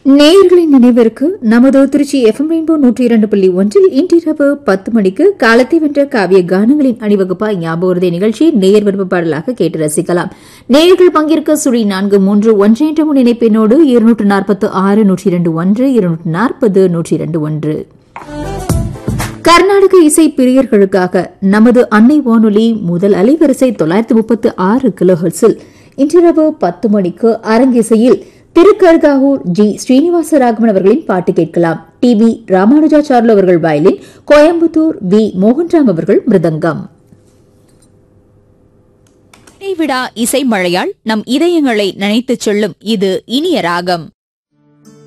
நேயர்களின் நினைவிற்கு நமது திருச்சி எஃப்எம் ரெயின்போ 102.1 இன்றிரவு 10 மணிக்கு காலத்தை வென்ற காவிய கானங்களின் அணிவகுப்பாய் ஞாபகம் நிகழ்ச்சி நேயர் விருப்ப பாடலாக கேட்டு ரசிக்கலாம். நேயர்கள் பங்கேற்க சுழி 43 என்ற முன்னிணைப்பினோடு 246 கர்நாடக இசை பிரியர்களுக்காக நமது அன்னை வானொலி முதல் அலைவரிசை 936 கிலோஹெர்ட்ஸில் இன்றிரவு 10 மணிக்கு அரங்கிசையில் திருக்கர்காவூர் ஜி ஸ்ரீனிவாசராகவன் அவர்களின் பாட்டு கேட்கலாம். டி வி ராமானுஜாச்சார்லு அவர்கள் வயலின், கோயம்புத்தூர் வி மோகன்ராம் அவர்கள் மிருதங்கம். இடைவிடா இசை மழையால் நம் இதயங்களை நினைத்துச் செல்லும் இது இனிய ராகம்.